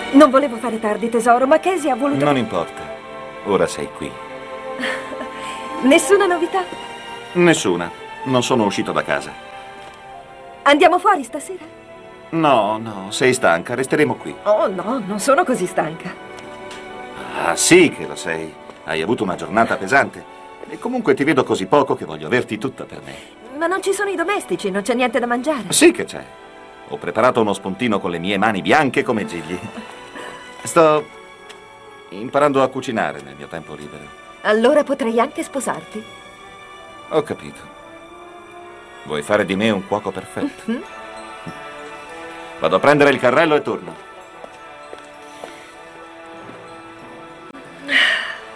Non volevo fare tardi, tesoro, ma Casey ha voluto... Non importa. Ora sei qui. Nessuna novità? Nessuna. Non sono uscito da casa. Andiamo fuori stasera? No, sei stanca. Resteremo qui. Oh, no, non sono così stanca. Ah, sì che lo sei. Hai avuto una giornata pesante. E comunque ti vedo così poco che voglio averti tutta per me. Ma non ci sono i domestici, non c'è niente da mangiare. Sì che c'è. Ho preparato uno spuntino con le mie mani bianche come gigli. Sto imparando a cucinare nel mio tempo libero. Allora potrei anche sposarti. Ho capito. Vuoi fare di me un cuoco perfetto? Vado a prendere il carrello e torno.